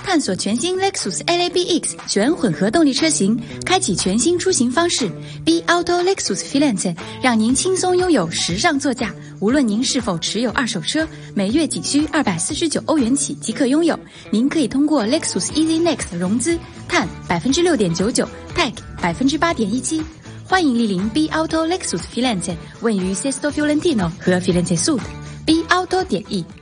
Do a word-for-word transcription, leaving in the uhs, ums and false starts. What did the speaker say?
探索全新 Lexus L A B X 全混合动力车型，开启全新出行方式。B Auto Lexus Firenze 让您轻松拥有时尚座驾。无论您是否持有二手车，每月仅需二百四十九欧元起即可拥有。您可以通过 Lexus Easy Next 融资，碳百分之六点九九 ，Tech 百分之八点一七。欢迎莅临 B Auto Lexus Firenze， 位于 Sesto Fiorentino 和 Firenze Sud。B Auto 点 E。